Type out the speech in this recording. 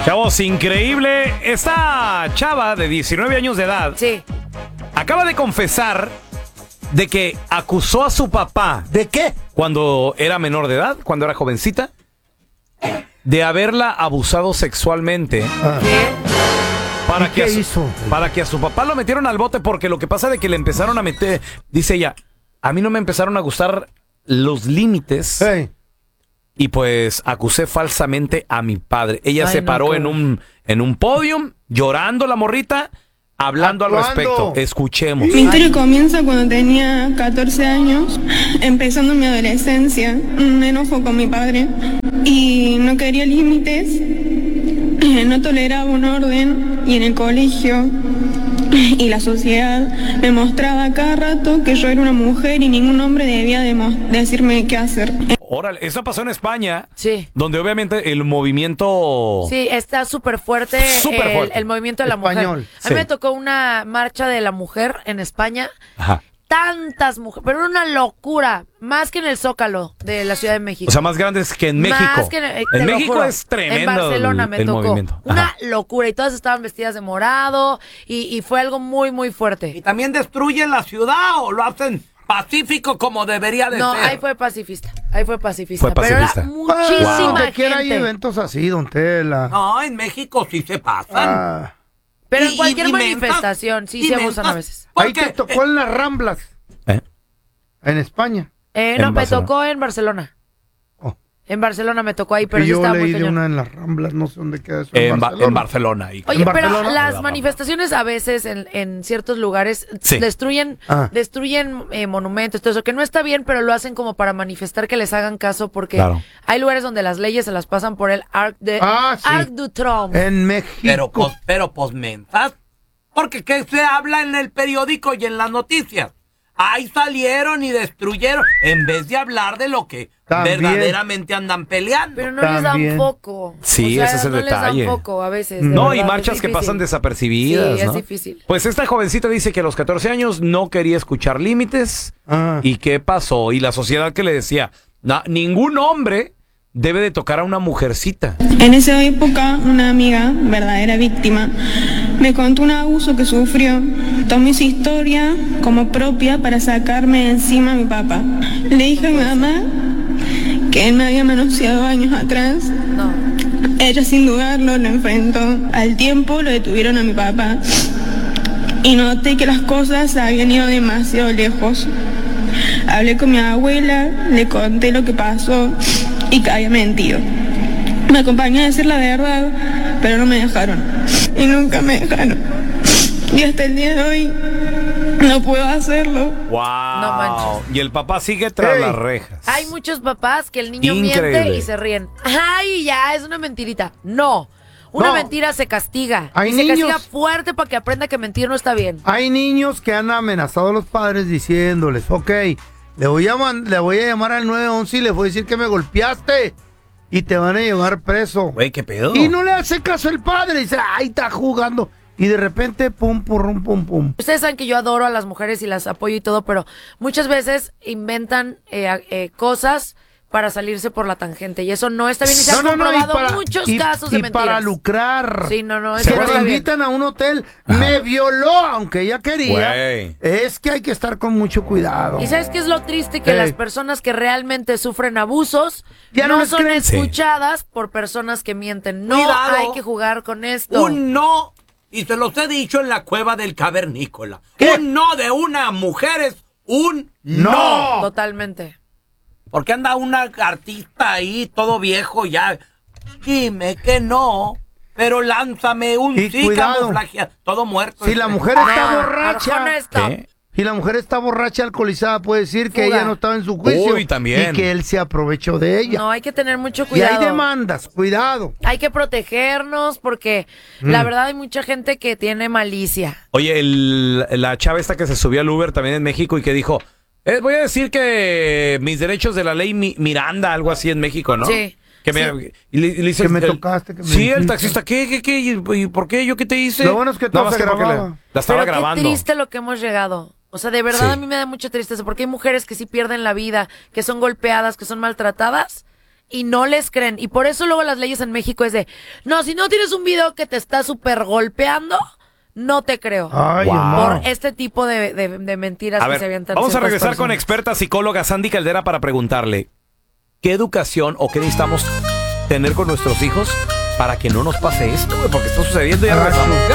Chavos, increíble. Esta chava de 19 años de edad Sí. acaba de confesar de que acusó a su papá. ¿De qué? Cuando era menor de edad, cuando era jovencita, de haberla abusado sexualmente. ¿Qué? Para ¿Y que, qué hizo? para que a su papá lo metieron al bote, porque lo que pasa de que le empezaron a meter, dice ella, a mí no me empezaron a gustar los límites. Hey. Y pues acusé falsamente a mi padre. Ella se paró en un podium, llorando la morrita, hablando al respecto. Escuchemos. Mi historia comienza cuando tenía 14 años, empezando mi adolescencia. Me enojo con mi padre y no quería límites, no toleraba un orden, y en el colegio y la sociedad me mostraba cada rato que yo era una mujer y ningún hombre debía decirme qué hacer. Órale, eso pasó en España. Sí. Donde obviamente el movimiento... Sí, está súper fuerte, el movimiento de la Español. mujer. A mí me tocó una marcha de la mujer en España. Ajá. Tantas mujeres, pero era una locura, más que en el Zócalo de la Ciudad de México. O sea, más grandes que en México. Más que te en lo México juro. es tremendo En Barcelona me el tocó. movimiento. Una Ajá. locura, y todas estaban vestidas de morado y fue algo muy, muy fuerte. ¿Y también destruyen la ciudad o lo hacen pacífico como debería de No, ser? ahí fue pacifista. Pero pacifista. era muchísima Donde quiera hay gente. eventos así, don Tela. No, en México sí se pasan. Ah, Pero Y- en cualquier y mentas, manifestación sí y se abusan mentas. a veces. ¿Por ahí qué? te tocó en las Ramblas, ¿Eh? en España. No, En me Barcelona. tocó en Barcelona. Oh. En Barcelona me tocó ahí, pero Y yo yo estaba muy leí de cañón. una en las Ramblas, no sé dónde queda eso. En Barcelona. Y- Oye, ¿En pero Barcelona? las manifestaciones a veces en ciertos lugares Sí. destruyen monumentos, todo eso, que no está bien, pero lo hacen como para manifestar que les hagan caso, porque Claro. hay lugares donde las leyes se las pasan por el Arc de Ah, sí. Arc du Triomphe. En México. Pero mentas. Porque ¿qué se habla en el periódico y en las noticias? Ahí salieron y destruyeron, en vez de hablar de lo que También. verdaderamente andan peleando. Pero no les dan También. foco. Sí, ese es el no detalle. les dan foco a veces. de No, y verdad, marchas es que difícil. pasan desapercibidas, Sí, ¿no? es difícil. Pues esta jovencita dice que a los 14 años no quería escuchar límites. Ah. ¿Y qué pasó? Y la sociedad que le decía, ningún hombre debe de tocar a una mujercita. En esa época, una amiga, verdadera víctima, me contó un abuso que sufrió. Tomé su historia como propia para sacarme de encima a mi papá. Le dije a mi mamá que él me había manoseado años atrás. No. Ella sin dudarlo lo enfrentó. Al tiempo lo detuvieron a mi papá y noté que las cosas habían ido demasiado lejos. Hablé con mi abuela, le conté lo que pasó y que había mentido. Me acompañó a decir la verdad, pero no me dejaron. Y nunca me dejaron. Y hasta el día de hoy no puedo hacerlo. ¡Wow! No manches. Y el papá sigue tras Ey. las rejas. Hay muchos papás que el niño Increíble. miente y se ríen. Ay, ya, es una mentirita. No. Una No. mentira se castiga. Hay y se niños- castiga fuerte para que aprenda que mentir no está bien. Hay niños que han amenazado a los padres diciéndoles, ok, le voy a llamar al 911 y les voy a decir que me golpeaste y te van a llevar preso. Güey, ¿qué pedo? Y no le hace caso el padre, dice, ay, está jugando. Y de repente, pum, pum, pum, pum. Ustedes saben que yo adoro a las mujeres y las apoyo y todo, pero muchas veces inventan cosas para salirse por la tangente. Y eso no está bien. Y se han comprobado muchos casos de mentiras. para lucrar. Sí, no, Se eso no la está bien. invitan a un hotel, me violó, aunque ella quería. Güey. Es que hay que estar con mucho cuidado. ¿Y sabes qué es lo triste? Que Ey. las personas que realmente sufren abusos Ya no no les son creen. escuchadas por personas que mienten. No Cuidado. hay que jugar con esto. Un no, y se los he dicho en la cueva del cavernícola. ¿Qué? Un no de una mujer es un ¡No! Totalmente. Porque anda una artista ahí, todo viejo ya. Dime que no, pero lánzame un Y sí cuidado. camuflajeado. Todo muerto. Si la mujer está No, borracha, Arjona, stop. ¿Qué? si la mujer está borracha, alcoholizada, puede decir que Fuga. ella no estaba en su juicio. Uy, también. Y que él se aprovechó de ella. No, hay que tener mucho y cuidado. hay demandas, cuidado. Hay que protegernos porque la verdad hay mucha gente que tiene malicia. Oye, la chava esta que se subió al Uber también en México y que dijo, voy a decir que mis derechos de la ley Miranda, algo así en México, ¿no? Sí. Que me, Sí. y le dice Que me tocaste, que me Sí, el hiciste. taxista, ¿qué? ¿Y por qué? ¿Yo qué te hice? Lo bueno es que todo Nada más se que porque grababa. la estaba Pero grabando. qué triste lo que hemos llegado. O sea, de verdad Sí. a mí me da mucha tristeza porque hay mujeres que sí pierden la vida, que son golpeadas, que son maltratadas y no les creen. Y por eso luego las leyes en México es de, no, si no tienes un video que te está súper golpeando, no te creo. Ay, por este tipo de mentiras a que ver, se avientan. Vamos a regresar personas. con experta psicóloga Sandy Caldera para preguntarle qué educación o qué necesitamos tener con nuestros hijos para que no nos pase esto, güey, porque está sucediendo y ya regresamos.